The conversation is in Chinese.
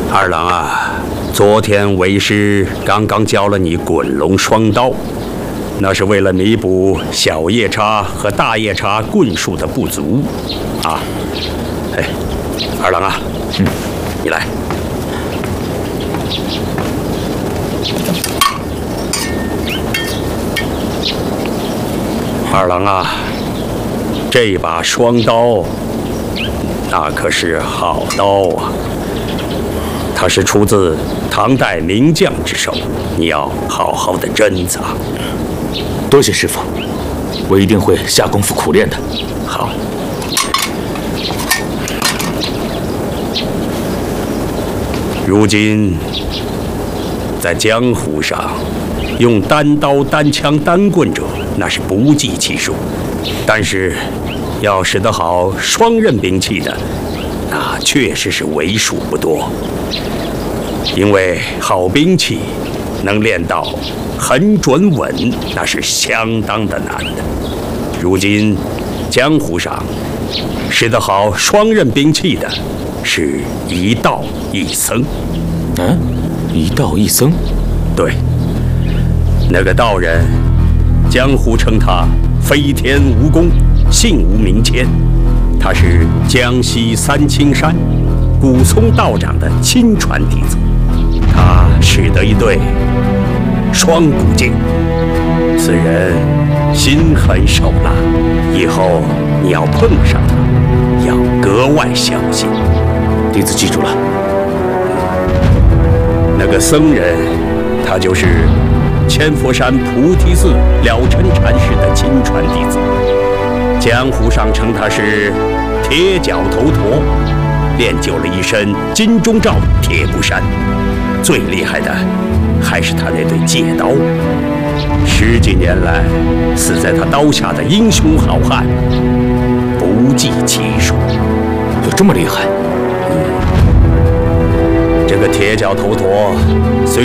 二郎啊，昨天为师刚刚教了你滚龙双刀，那是为了弥补小夜叉和大夜叉棍术的不足啊。哎，二郎啊，你来。二郎啊，这把双刀，那可是好刀啊！它是出自唐代名将之手，你要好好的珍藏。 多谢师傅，我一定会下功夫苦练的。 好。如今在江湖上，用单刀、单枪、单棍者，那是不计其数。但是，要使得好双刃兵器的，那确实是为数不多。因为好兵器能练到很准稳，那是相当的难的。如今江湖上使得好双刃兵器的，是一道一僧。 一道一僧？ 对，那个道人，江湖称他飞天蜈蚣，姓吴名谦，他是江西三清山古松道长的亲传弟子。他使得一对双股劲，此人心狠手辣，以后你要碰上他，要格外小心。 弟子记住了。 那个僧人，他就是千佛山菩提寺了尘禅师的亲传弟子，江湖上称他是铁脚头陀，练就了一身金钟罩铁布衫。最厉害的还是他那对戒刀，10几年来死在他刀下的英雄好汉不计其数。 有这么厉害？ 这个铁脚头陀虽